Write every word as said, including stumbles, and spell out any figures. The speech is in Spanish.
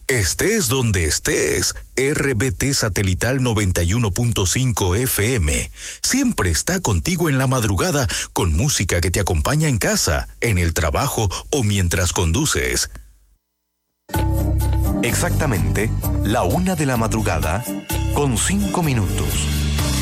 Estés donde estés, R B T Satelital noventa y uno punto cinco F M siempre está contigo en la madrugada con música que te acompaña en casa, en el trabajo o mientras conduces. Exactamente la una de la madrugada con cinco minutos.